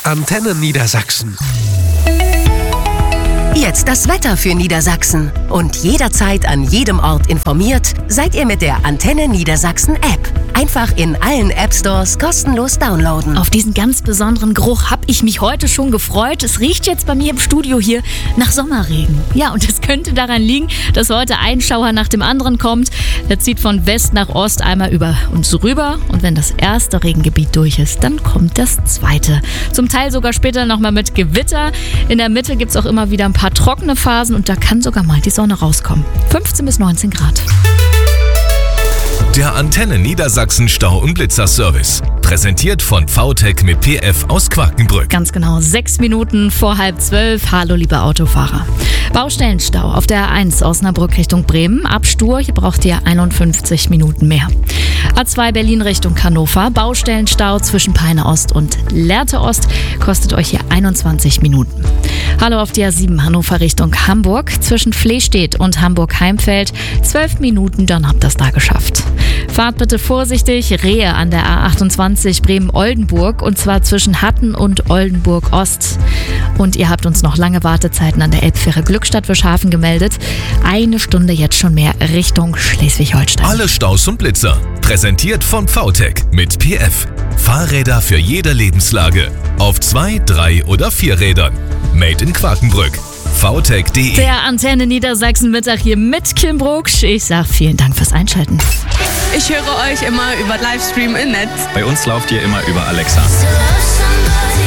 Antenne Niedersachsen. Jetzt das Wetter für Niedersachsen. Und jederzeit an jedem Ort informiert, seid ihr mit der Antenne Niedersachsen App. Einfach in allen App-Stores kostenlos downloaden. Auf diesen ganz besonderen Geruch habe ich mich heute schon gefreut. Es riecht jetzt bei mir im Studio hier nach Sommerregen. Ja, und es könnte daran liegen, dass heute ein Schauer nach dem anderen kommt. Der zieht von West nach Ost einmal über uns rüber. Und wenn das erste Regengebiet durch ist, dann kommt das zweite. Zum Teil sogar später nochmal mit Gewitter. In der Mitte gibt es auch immer wieder ein paar trockene Phasen und da kann sogar mal die Sonne rauskommen. 15 bis 19 Grad. Der Antenne Niedersachsen Stau- und Blitzerservice. Präsentiert von VTech mit PF aus Quakenbrück. Ganz genau 6 Minuten vor 11:30. Hallo, liebe Autofahrer. Baustellenstau auf der A1 Osnabrück Richtung Bremen. Ab Stur, hier braucht ihr 51 Minuten mehr. A2 Berlin Richtung Hannover. Baustellenstau zwischen Peine Ost und Lehrte Ost. Kostet euch hier 21 Minuten. Hallo auf die A7 Hannover Richtung Hamburg. Zwischen Flehstedt und Hamburg-Heimfeld. 12 Minuten, dann habt ihr es da geschafft. Fahrt bitte vorsichtig. Rehe an der A28 Bremen-Oldenburg und zwar zwischen Hatten und Oldenburg-Ost. Und ihr habt uns noch lange Wartezeiten an der Elbfähre Glückstadt-Wischhafen gemeldet. 1 Stunde jetzt schon mehr Richtung Schleswig-Holstein. Alle Staus und Blitzer. Präsentiert von VTech mit PF. Fahrräder für jede Lebenslage. Auf 2, 3 oder 4 Rädern. Made in Quakenbrück. VTech.de. Der Antenne Niedersachsen Mittag hier mit Kim Brucksch. Ich sag vielen Dank fürs Einschalten. Ich höre euch immer über Livestream im Netz. Bei uns lauft ihr immer über Alexa. To love somebody